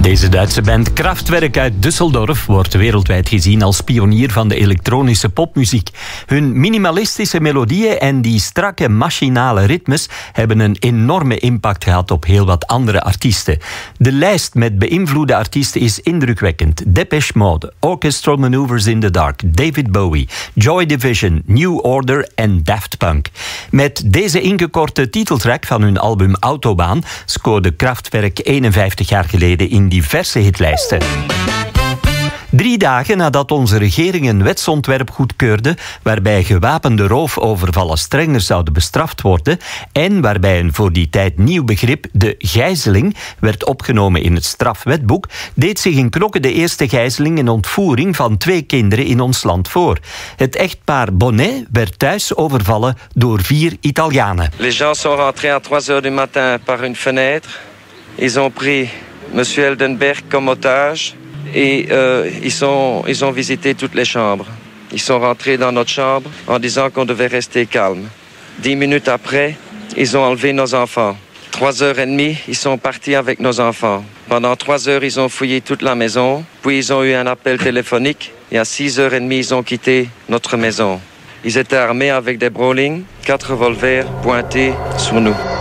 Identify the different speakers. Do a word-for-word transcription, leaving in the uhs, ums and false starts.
Speaker 1: Deze Duitse band Kraftwerk uit Düsseldorf wordt wereldwijd gezien als pionier van de elektronische popmuziek. Hun minimalistische melodieën en die strakke machinale ritmes hebben een enorme impact gehad op heel wat andere artiesten. De lijst met beïnvloede artiesten is indrukwekkend. Depeche Mode, Orchestral Maneuvers in the Dark, David Bowie, Joy Division, New Order en Daft Punk. Met deze ingekorte titeltrack van hun album Autobahn scoorde Kraftwerk eenenvijftig jaar geleden in diverse hitlijsten. Drie dagen nadat onze regering een wetsontwerp goedkeurde waarbij gewapende roofovervallen strenger zouden bestraft worden en waarbij een voor die tijd nieuw begrip, de gijzeling, werd opgenomen in het strafwetboek, deed zich in Knokke de eerste gijzeling en ontvoering van twee kinderen in ons land voor. Het echtpaar Bonnet werd thuis overvallen door vier Italianen.
Speaker 2: Les gens sont rentrés à trois heures du matin par une fenêtre. Ils ont pris Monsieur Eldenberg comme otage. Et euh, ils, sont, ils ont visité toutes les chambres. Ils sont rentrés dans notre chambre en disant qu'on devait rester calme. Dix minutes après, ils ont enlevé nos enfants. Trois heures et demie, ils sont partis avec nos enfants. Pendant trois heures, ils ont fouillé toute la maison. Puis ils ont eu un appel téléphonique. Et à six heures et demie, ils ont quitté notre maison. Ils étaient armés avec des Browning, quatre revolvers pointés sur nous.